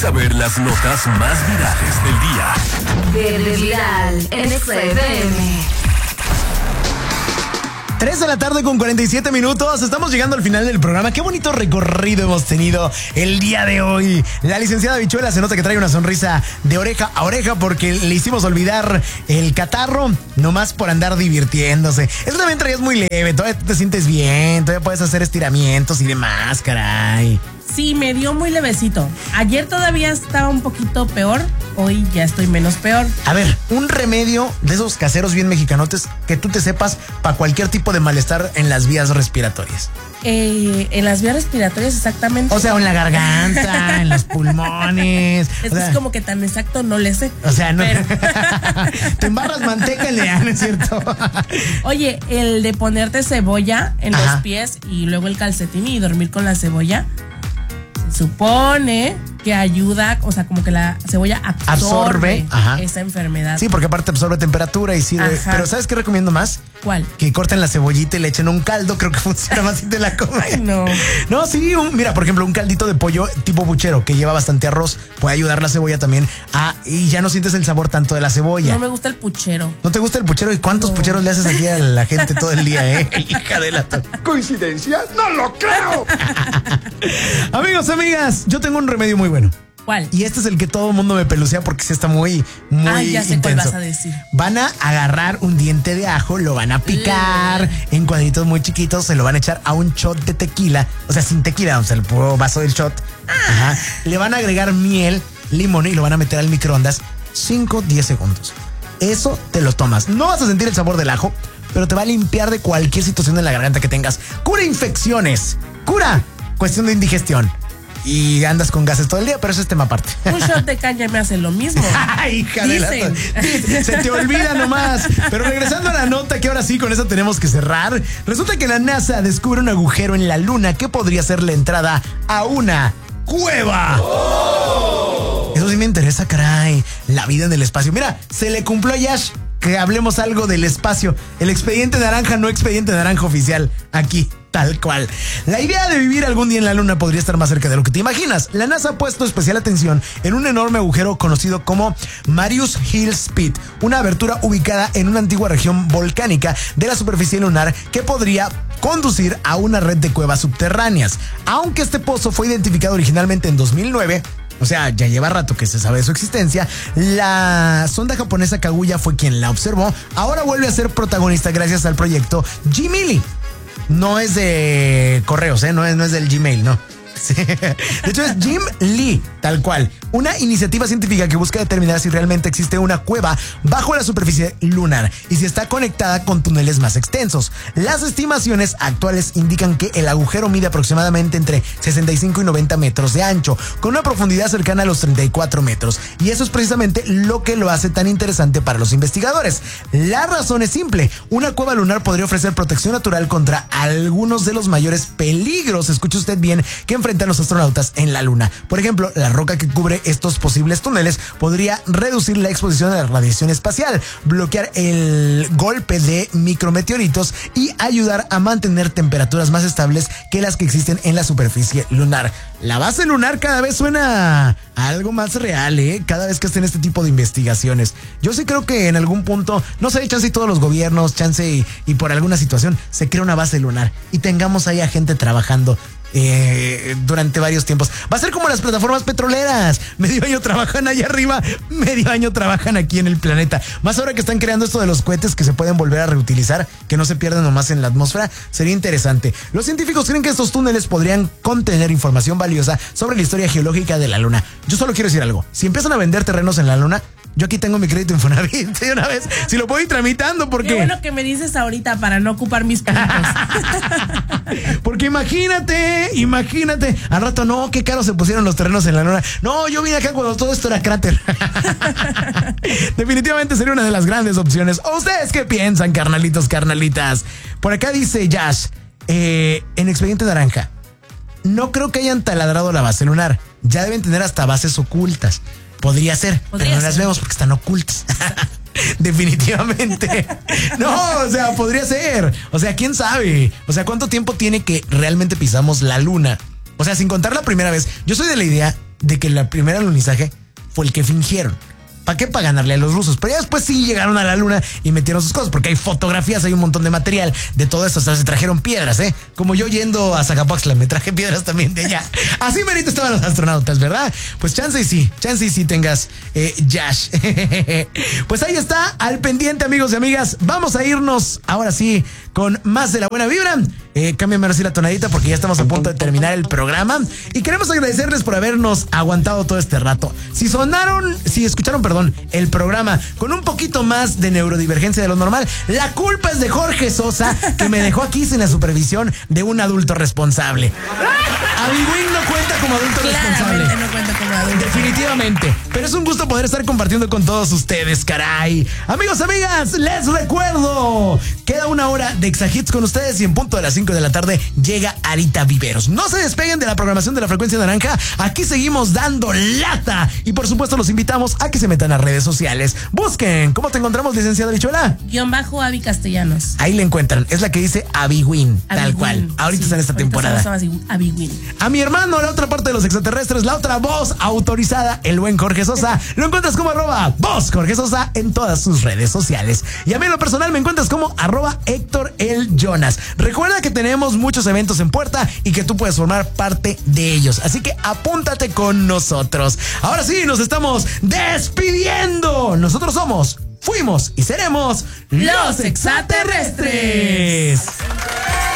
saber las notas más virales del día. Viral en XFM. 3 de la tarde con 47 minutos. Estamos llegando al final del programa. Qué bonito recorrido hemos tenido el día de hoy. La licenciada Bichuela se nota que trae una sonrisa de oreja a oreja porque le hicimos olvidar el catarro nomás por andar divirtiéndose. Eso también traías muy leve. Todavía te sientes bien. Todavía puedes hacer estiramientos y demás, caray. Sí, me dio muy levecito. Ayer todavía estaba un poquito peor. Hoy ya estoy menos peor. A ver, un remedio de esos caseros bien mexicanotes que tú te sepas para cualquier tipo de malestar en las vías respiratorias. En las vías respiratorias exactamente. O sea, en la garganta, en los pulmones. Esto es como que tan exacto no le sé. O sea, no. Pero... Te embarras manteca en leán, ¿es cierto? Oye, el de ponerte cebolla en los pies y luego el calcetín y dormir con la cebolla. Supone que ayuda, o sea, como que la cebolla absorbe esa enfermedad. Sí, porque aparte absorbe temperatura y sirve. Pero ¿sabes qué recomiendo más? ¿Cuál? Que corten la cebollita y le echen un caldo. Creo que funciona más si te la comes. Ay, no. No, sí, mira, por ejemplo, un caldito de pollo tipo buchero que lleva bastante arroz. Puede ayudar la cebolla también y ya no sientes el sabor tanto de la cebolla. No me gusta el puchero. ¿No te gusta el puchero? ¿Y cuántos pucheros le haces aquí a la gente todo el día, Hija de la... ¿Coincidencia? ¡No lo creo! Amigos, amigas, yo tengo un remedio muy bueno. ¿Cuál? Y este es el que todo el mundo me pelucea porque sí está muy ya sé intenso. cuál vas a decir. Van a agarrar un diente de ajo, lo van a picar en cuadritos muy chiquitos, se lo van a echar a un shot de tequila, o sea, sin tequila, o sea, el puro vaso del shot. Le van a agregar miel, limón y lo van a meter al microondas 5-10 segundos. Eso te lo tomas. No vas a sentir el sabor del ajo, pero te va a limpiar de cualquier situación en la garganta que tengas. Cura infecciones, cura cuestión de indigestión. Y andas con gases todo el día, pero eso es tema aparte. Un shot de caña me hace lo mismo. Ay, hija de la... Se te olvida nomás. Pero regresando a la nota, que ahora sí, con eso tenemos que cerrar. Resulta que la NASA descubre un agujero en la Luna que podría ser la entrada a una cueva. Eso sí me interesa, caray. La vida en el espacio. Mira, se le cumplió a Yash que hablemos algo del espacio. El expediente naranja, no expediente naranja oficial. Aquí. Tal cual. La idea de vivir algún día en la Luna podría estar más cerca de lo que te imaginas. La NASA ha puesto especial atención en un enorme agujero conocido como Marius Hills Pit, una abertura ubicada en una antigua región volcánica de la superficie lunar que podría conducir a una red de cuevas subterráneas. Aunque este pozo fue identificado originalmente en 2009, o sea, ya lleva rato que se sabe de su existencia, la sonda japonesa Kaguya fue quien la observó. Ahora vuelve a ser protagonista gracias al proyecto Gimli. No es de correos, no es del Gmail, no. Sí. De hecho es Jim Lee, tal cual. Una iniciativa científica que busca determinar si realmente existe una cueva bajo la superficie lunar y si está conectada con túneles más extensos. Las estimaciones actuales indican que el agujero mide aproximadamente entre 65 y 90 metros de ancho, con una profundidad cercana a los 34 metros. Y eso es precisamente lo que lo hace tan interesante para los investigadores. La razón es simple. Una cueva lunar podría ofrecer protección natural contra algunos de los mayores peligros, escuche usted bien, que enfrentan los astronautas en la Luna. Por ejemplo, la roca que cubre estos posibles túneles podría reducir la exposición a la radiación espacial, bloquear el golpe de micrometeoritos y ayudar a mantener temperaturas más estables que las que existen en la superficie lunar. La base lunar cada vez suena a algo más real, cada vez que estén este tipo de investigaciones. Yo sí creo que en algún punto, no sé, chance y todos los gobiernos, chance y por alguna situación se crea una base lunar y tengamos ahí a gente trabajando durante varios tiempos. Va a ser como las plataformas petroleras. Medio año trabajan allá arriba, medio año trabajan aquí en el planeta. Más ahora que están creando esto de los cohetes que se pueden volver a reutilizar, que no se pierdan nomás en la atmósfera, sería interesante. Los científicos creen que estos túneles podrían contener información valiosa sobre la historia geológica de la Luna. Yo solo quiero decir algo. Si empiezan a vender terrenos en la Luna, yo aquí tengo mi crédito Infonavit de una vez. Si lo puedo ir tramitando, porque... Qué bueno que me dices ahorita para no ocupar mis puntos. Porque imagínate, al rato, no, qué caros se pusieron los terrenos en la Luna. No, yo vine acá cuando todo esto era cráter. Definitivamente sería una de las grandes opciones. ¿O ustedes qué piensan, carnalitos, carnalitas? Por acá dice Yash, en Expediente Naranja, no creo que hayan taladrado la base lunar. Ya deben tener hasta bases ocultas. Podría ser, pero no las vemos porque están ocultas. Definitivamente. No, o sea, podría ser. O sea, quién sabe. O sea, ¿cuánto tiempo tiene que realmente pisamos la Luna? O sea, sin contar la primera vez. Yo soy de la idea de que el primer alunizaje fue el que fingieron. ¿Para qué? Para ganarle a los rusos. Pero ya después sí llegaron a la luna y metieron sus cosas, porque hay fotografías, hay un montón de material de todo esto. Hasta se trajeron piedras, ¿eh? Como yo yendo a Zacapoaxtla, me traje piedras también de allá. Así merito estaban los astronautas, ¿verdad? Pues chance y sí tengas Yash. Pues ahí está, al pendiente, amigos y amigas. Vamos a irnos ahora sí con más de la buena vibra. Cámbiame ahora sí la tonadita porque ya estamos a punto de terminar el programa. Y queremos agradecerles por habernos aguantado todo este rato. Si escucharon el programa con un poquito más de neurodivergencia de lo normal, la culpa es de Jorge Sosa, que me dejó aquí sin la supervisión de un adulto responsable. Abigüín no cuenta como adulto responsable. No cuenta como adulto. Definitivamente. Pero es un gusto poder estar compartiendo con todos ustedes, caray. Amigos, amigas, les recuerdo, queda una hora de Exahits con ustedes y en punto de las 5 de la tarde llega Arita Viveros. No se despeguen de la programación de la Frecuencia Naranja. Aquí seguimos dando lata. Y por supuesto los invitamos a que se metan a redes sociales. Busquen. ¿Cómo te encontramos, licenciada Bichuela? _Avi Castellanos. Ahí le encuentran. Es la que dice Abigüín, tal cual. Ahorita está en esta temporada. Abigüín. A mi hermano, la otra parte de los extraterrestres, la otra voz autorizada, el buen Jorge Sosa, lo encuentras como @voz Jorge Sosa en todas sus redes sociales. Y a mí en lo personal me encuentras como @Héctor el Jonas. Recuerda que tenemos muchos eventos en puerta y que tú puedes formar parte de ellos. Así que apúntate con nosotros. Ahora sí, nos estamos despidiendo. Nosotros fuimos y seremos los extraterrestres.